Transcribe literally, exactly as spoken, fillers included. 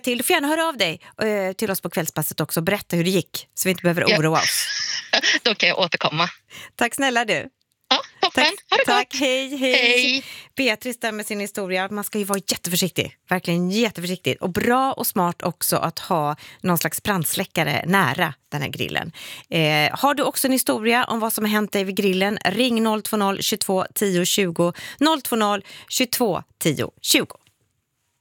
till. Du får gärna höra av dig eh, till oss på kvällspasset också. Berätta hur det gick så vi inte behöver Ja. oroa oss. Då kan jag återkomma. Tack snälla du. Ja, toppen. Tack, Ha det tack. gott. Hej, hej. Hej. Beatrice där med sin historia. Man ska ju vara jätteförsiktig. Verkligen jätteförsiktig. Och bra och smart också att ha någon slags brandsläckare nära den här grillen. Eh, har du också en historia om vad som har hänt dig vid grillen? Ring noll två noll tjugotvå tio tjugo. noll två noll tjugotvå tio tjugo.